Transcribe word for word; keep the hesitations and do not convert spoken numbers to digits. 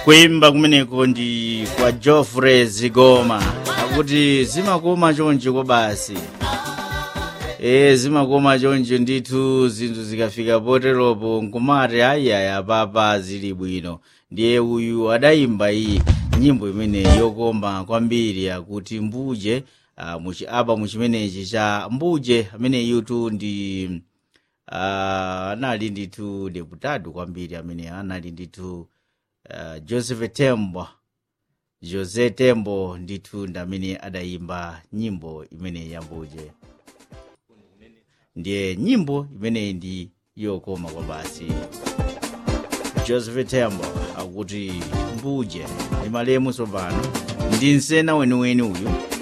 kuimba kumeneko ndi kwa Geoffrey Zigoma akuti zimakoma chonje ko basi. Eh zimakoma chonje ndithu zinthu zikafika poteropo nkumati ayaya papa zili bwino. Ndiye uyu adayimba iyi nyimbo imene yokoma kwambiri akuti mbuje uh, muchi aba muchimenechi cha mbuje amene yutu ndi uh, anali ndithu deputado kwambiri amene anali ndithu uh, Joseph Tembo Jose Tembo ndithu ndamene adayimba nyimbo imene ya mbuje. Ndiye nyimbo imene ndi yokoma kwa basi. Joseph Tembo akuti mbuje ni malemu sopano ndi nsena wenu wenu uyu